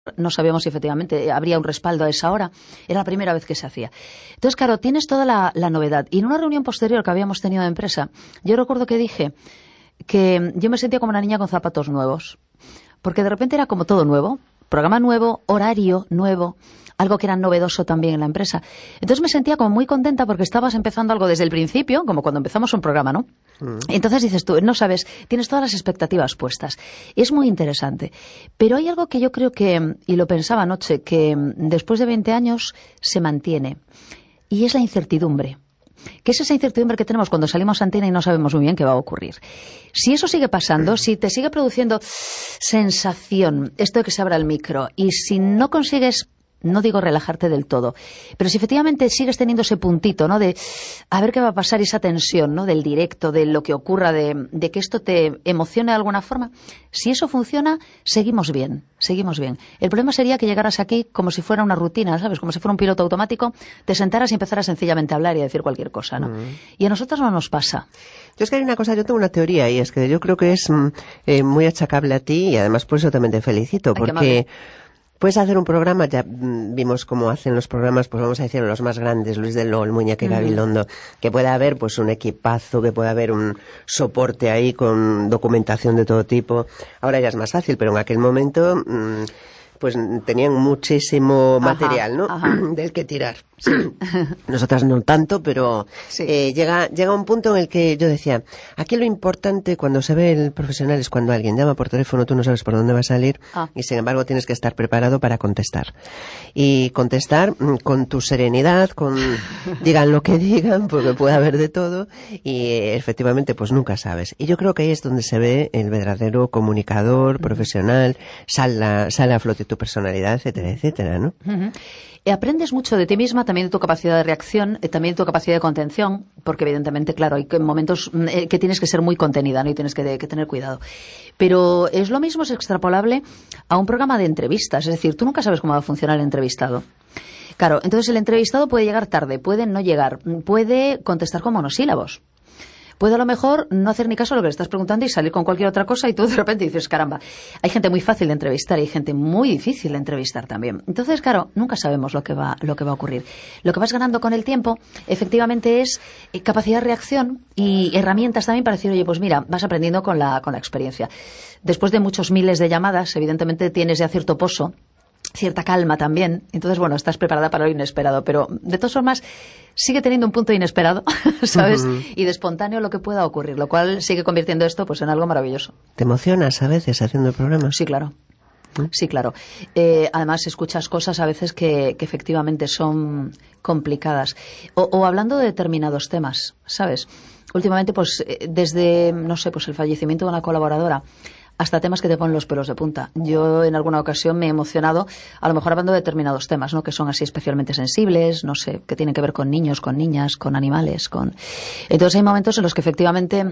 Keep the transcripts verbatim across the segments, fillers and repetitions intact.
no sabíamos si efectivamente habría un respaldo a esa hora. Era la primera vez que se hacía. Entonces, claro, tienes toda la, la novedad. Y en una reunión posterior que habíamos tenido de empresa, yo recuerdo que dije que yo me sentía como una niña con zapatos nuevos. Porque de repente era como todo nuevo. Programa nuevo, horario nuevo, algo que era novedoso también en la empresa. Entonces me sentía como muy contenta porque estabas empezando algo desde el principio, como cuando empezamos un programa, ¿no? Mm. Entonces dices tú, no sabes, tienes todas las expectativas puestas. Es muy interesante. Pero hay algo que yo creo que, y lo pensaba anoche, que después de veinte años se mantiene. Y es la incertidumbre. ¿Qué es esa incertidumbre que tenemos cuando salimos a antena y no sabemos muy bien qué va a ocurrir? Si eso sigue pasando, si te sigue produciendo sensación, esto de que se abra el micro, y si no consigues, no digo relajarte del todo, pero si efectivamente sigues teniendo ese puntito, ¿no? De a ver qué va a pasar, y esa tensión, ¿no? Del directo, de lo que ocurra, de, de que esto te emocione de alguna forma, si eso funciona, seguimos bien, seguimos bien. El problema sería que llegaras aquí como si fuera una rutina, ¿sabes? Como si fuera un piloto automático, te sentaras y empezaras sencillamente a hablar y a decir cualquier cosa, ¿no? Mm. Y a nosotros no nos pasa. Yo es que hay una cosa, yo tengo una teoría, y es que yo creo que es eh, muy achacable a ti, y además por eso también te felicito, Ay, porque puedes hacer un programa, ya vimos cómo hacen los programas, pues vamos a decir los más grandes, Luis del Lol, Muñeca y uh-huh. Gabilondo, que pueda haber pues un equipazo, que pueda haber un soporte ahí con documentación de todo tipo. Ahora ya es más fácil, pero en aquel momento mmm, pues tenían muchísimo ajá, material, ¿no? Ajá. Del que tirar. Sí. Nosotras no tanto, pero sí. eh, llega llega un punto en el que yo decía, aquí lo importante cuando se ve el profesional es cuando alguien llama por teléfono, tú no sabes por dónde va a salir ah. y sin embargo tienes que estar preparado para contestar. Y contestar con tu serenidad, con digan lo que digan, porque puede haber de todo, y eh, efectivamente pues nunca sabes. Y yo creo que ahí es donde se ve el verdadero comunicador, uh-huh. profesional, sale, sale a flote tu personalidad, etcétera, etcétera, ¿no? Uh-huh. Aprendes mucho de ti misma, también de tu capacidad de reacción, también de tu capacidad de contención, porque evidentemente, claro, hay momentos que tienes que ser muy contenida, ¿no? Y tienes que, que tener cuidado. Pero es lo mismo, es extrapolable a un programa de entrevistas. Es decir, tú nunca sabes cómo va a funcionar el entrevistado. Claro, entonces el entrevistado puede llegar tarde, puede no llegar, puede contestar con monosílabos. Puede a lo mejor no hacer ni caso a lo que le estás preguntando y salir con cualquier otra cosa, y tú de repente dices, caramba, hay gente muy fácil de entrevistar y hay gente muy difícil de entrevistar también. Entonces, claro, nunca sabemos lo que va, lo que va a ocurrir. Lo que vas ganando con el tiempo, efectivamente, es capacidad de reacción y herramientas también para decir, oye, pues mira, vas aprendiendo con la, con la experiencia. Después de muchos miles de llamadas, evidentemente tienes ya cierto pozo, cierta calma también. Entonces, bueno, estás preparada para lo inesperado, pero de todas formas sigue teniendo un punto inesperado, ¿sabes? Uh-huh. Y de espontáneo lo que pueda ocurrir, lo cual sigue convirtiendo esto pues en algo maravilloso. ¿Te emocionas a veces haciendo el programa? Sí, claro. ¿Mm? Sí, claro. Eh, además, escuchas cosas a veces que, que efectivamente son complicadas. O, o hablando de determinados temas, ¿sabes? Últimamente, pues, desde, no sé, pues el fallecimiento de una colaboradora, hasta temas que te ponen los pelos de punta. Yo en alguna ocasión me he emocionado, a lo mejor hablando de determinados temas, ¿no? Que son así especialmente sensibles, no sé, que tienen que ver con niños, con niñas, con animales, con... Entonces hay momentos en los que efectivamente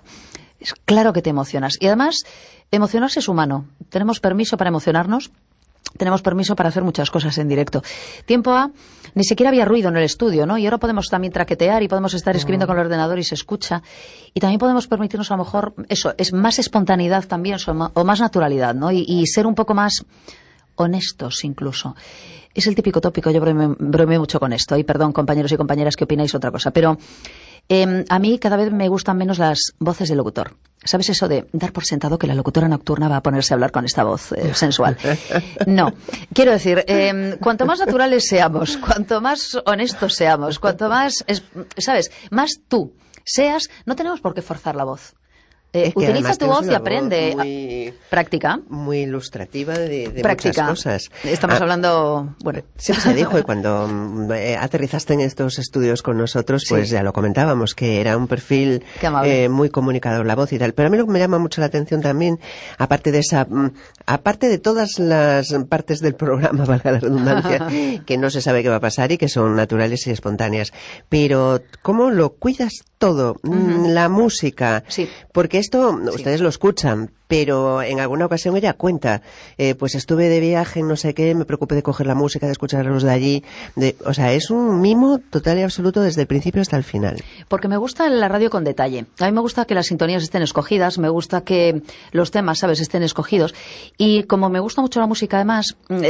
es claro que te emocionas. Y además, emocionarse es humano. Tenemos permiso para emocionarnos. Tenemos permiso para hacer muchas cosas en directo. Tiempo A, ni siquiera había ruido en el estudio, ¿no? Y ahora podemos también traquetear y podemos estar escribiendo con el ordenador y se escucha. Y también podemos permitirnos a lo mejor, eso, es más espontaneidad también o más naturalidad, ¿no? Y, y ser un poco más honestos incluso. Es el típico tópico, yo bromeo, bromeo mucho con esto. Y perdón, compañeros y compañeras, que opináis otra cosa. Pero eh, a mí cada vez me gustan menos las voces del locutor. ¿Sabes eso de dar por sentado que la locutora nocturna va a ponerse a hablar con esta voz eh, sensual? No. Quiero decir, eh, cuanto más naturales seamos, cuanto más honestos seamos, cuanto más, es, ¿sabes? Más tú seas, no tenemos por qué forzar la voz. Eh, utiliza tu voz y aprende. Voz muy, práctica. Muy ilustrativa de, de práctica. muchas cosas. Estamos ah, hablando, bueno. Siempre se dijo, y cuando eh, aterrizaste en estos estudios con nosotros, pues sí. Ya lo comentábamos, que era un perfil eh, muy comunicador, la voz y tal. Pero a mí lo que me llama mucho la atención también, aparte de esa, aparte de todas las partes del programa, valga la redundancia, que no se sabe qué va a pasar y que son naturales y espontáneas, pero ¿cómo lo cuidas todo? Uh-huh. La música. Sí. Porque esto Sí. ustedes lo escuchan, pero en alguna ocasión ella cuenta, eh, pues estuve de viaje en no sé qué, me preocupé de coger la música, de escuchar a los de allí, de, o sea, es un mimo total y absoluto desde el principio hasta el final. Porque me gusta la radio con detalle. A mí me gusta que las sintonías estén escogidas, me gusta que los temas, ¿sabes?, estén escogidos. Y como me gusta mucho la música, además,